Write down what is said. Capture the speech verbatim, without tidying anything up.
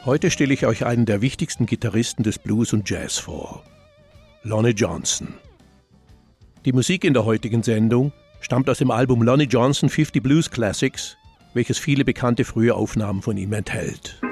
Heute stelle ich euch einen der wichtigsten Gitarristen des Blues und Jazz vor, Lonnie Johnson. Die Musik in der heutigen Sendung stammt aus dem Album Lonnie Johnson fünfzig Blues Classics, welches viele bekannte frühe Aufnahmen von ihm enthält.